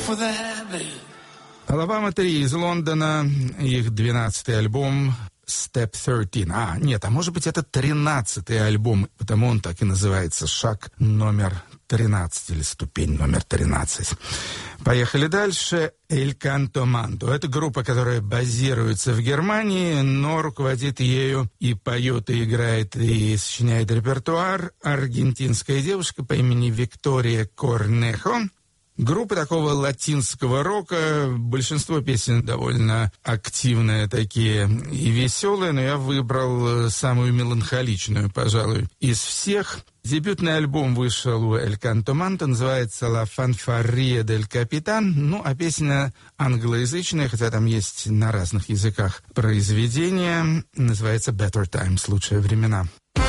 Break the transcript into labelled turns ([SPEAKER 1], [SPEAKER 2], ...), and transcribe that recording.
[SPEAKER 1] Alabama 3 из Лондона, их 12-й альбом Step 13. Нет, может быть, это 13-й альбом, потому он так и называется, шаг номер 13 или ступень номер 13. Поехали дальше. El Canto Mando. Это группа, которая базируется в Германии, но руководит ею и поет, и играет, и сочиняет репертуар аргентинская девушка по имени Виктория Корнехо. Группа такого латинского рока, большинство песен довольно активные такие и веселые, но я выбрал самую меланхоличную, пожалуй, из всех. Дебютный альбом вышел у El Canto Mando, называется «La Fanfarria del Capitán», ну, а песня англоязычная, хотя там есть на разных языках произведение, называется «Better Times», «Лучшие времена».